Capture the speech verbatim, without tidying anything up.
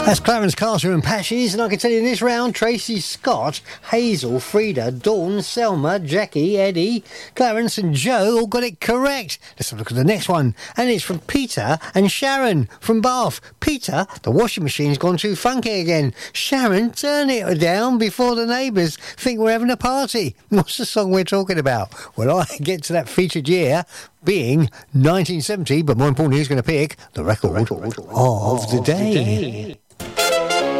That's Clarence Carter and Patches, and I can tell you in this round, Tracy Scott, Hazel, Frida, Dawn, Selma, Jackie, Eddie, Clarence and Joe all got it correct. Let's have a look at the next one, and it's from Peter and Sharon from Bath. Peter, the washing machine's gone too funky again. Sharon, turn it down before the neighbours think we're having a party. What's the song we're talking about? Well, I get to that featured year being nineteen seventy, but more importantly, who's going to pick the record, the record of the day.